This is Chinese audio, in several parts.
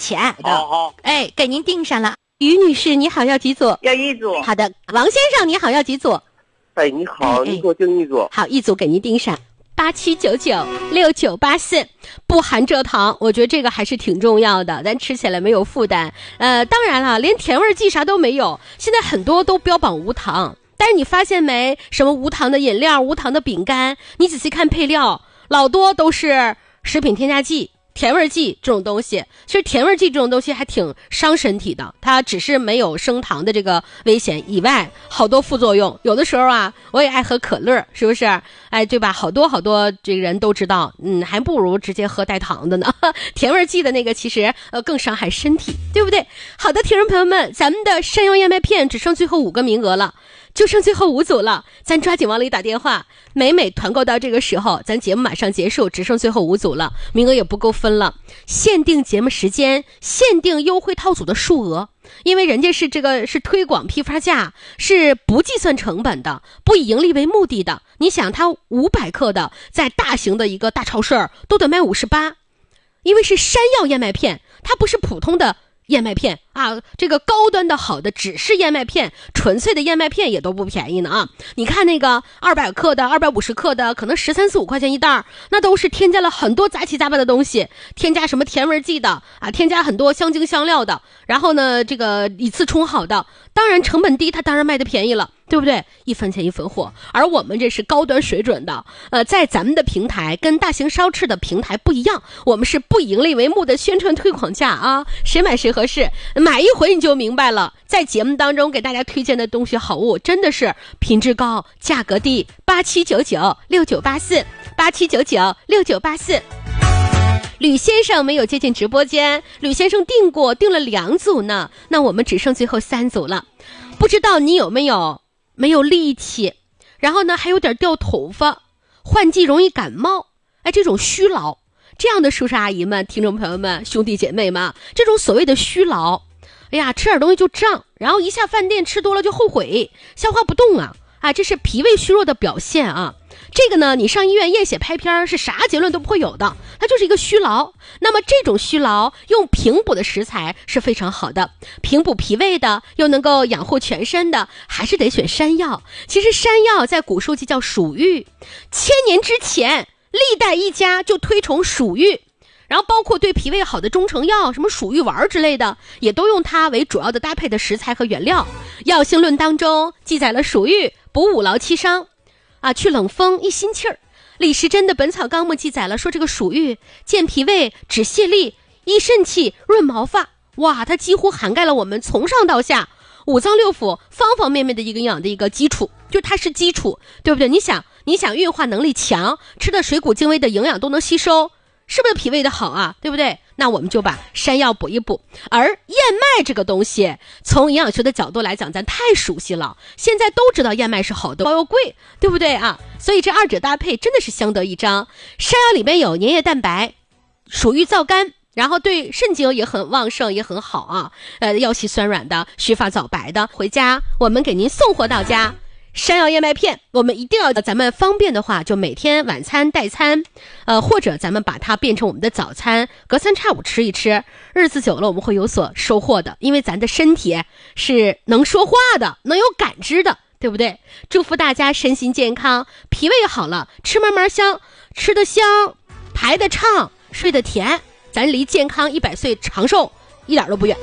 钱。 好， 哎，给您订上了。于女士，你好，要几组？ 要一组。 好的，王先生，你好，要几组？ 哎，你好，你给我订一组。 好，一组给您订上。87996984，不含蔗糖，我觉得这个还是挺重要的，咱吃起来没有负担。当然了，连甜味剂啥都没有，现在很多都标榜无糖，但是你发现没，什么无糖的饮料、无糖的饼干，你仔细看配料，老多都是食品添加剂、甜味剂这种东西。其实甜味剂这种东西还挺伤身体的，它只是没有升糖的这个危险以外，好多副作用。有的时候啊，我也爱喝可乐，是不是？哎，对吧？好多这个人都知道，还不如直接喝带糖的呢。甜味剂的那个其实更伤害身体，对不对？好的，听众朋友们，咱们的山药燕麦片只剩最后5个名额了。就剩最后5组了，咱抓紧往里打电话。每团购到这个时候，咱节目马上结束，只剩最后5组了，名额也不够分了。限定节目时间，限定优惠套组的数额，因为人家是推广批发价，是不计算成本的，不以盈利为目的的。你想，它500克的，在大型的一个大超市都得卖58，因为是山药燕麦片，它不是普通的燕麦片啊，这个高端的好的只是燕麦片，纯粹的燕麦片也都不便宜呢啊！你看那个200克的、250克的，可能13、14、15块钱一袋，那都是添加了很多杂七杂八的东西，添加什么甜味剂的啊，添加很多香精香料的，然后呢，这个一次冲好的，当然成本低，它当然卖的便宜了，对不对？1分钱1分货。而我们这是高端水准的，在咱们的平台跟大型超市的平台不一样，我们是不盈利为目的宣传推广价啊，谁买谁合适，买一回你就明白了。在节目当中给大家推荐的东西好物真的是品质高，价格低。87996984，87996984。吕先生没有接进直播间，吕先生订了2组呢，那我们只剩最后3组了。不知道你有没有力气，然后呢还有点掉头发，换季容易感冒，哎，这种虚劳，这样的叔叔阿姨们、听众朋友们、兄弟姐妹们，这种所谓的虚劳，哎呀，吃点东西就胀，然后一下饭店吃多了就后悔，消化不动啊，这是脾胃虚弱的表现啊。这个呢，你上医院验血拍片是啥结论都不会有的，它就是一个虚劳。那么这种虚劳用平补的食材是非常好的，平补脾胃的又能够养护全身的，还是得选山药。其实山药在古书记叫蜀玉，1000年之前历代一家就推崇蜀玉，然后包括对脾胃好的中成药，什么蜀玉丸之类的，也都用它为主要的搭配的食材和原料。药性论当中记载了蜀玉补5劳7伤去冷风益心气儿。李时珍的本草纲目记载了说，这个蜀玉健脾胃、止泻痢、益肾气、润毛发，哇，它几乎涵盖了我们从上到下5脏6腑方方面面的一个营养的一个基础，就它是基础，对不对？你想运化能力强，吃的水谷精微的营养都能吸收，是不是脾胃的好啊？对不对？那我们就把山药补一补。而燕麦这个东西，从营养学的角度来讲，咱太熟悉了，现在都知道燕麦是好的，又贵，对不对啊？所以这2者搭配真的是相得益彰。山药里面有粘液蛋白，属于燥肝，然后对肾精也很旺盛，也很好啊。腰膝酸软的、须发早白的，回家我们给您送货到家。山药燕麦片，我们一定要，咱们方便的话就每天晚餐代餐，或者咱们把它变成我们的早餐，隔3差5吃一吃，日子久了我们会有所收获的，因为咱的身体是能说话的，能有感知的，对不对？祝福大家身心健康，脾胃好了，吃慢慢香，吃得香，排得畅，睡得甜，咱离健康100岁长寿一点都不远。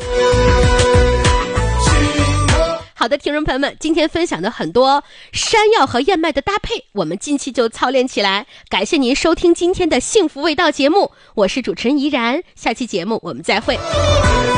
好的，听众朋友们，今天分享的很多山药和燕麦的搭配，我们近期就操练起来。感谢您收听今天的幸福味道节目，我是主持人怡然，下期节目我们再会。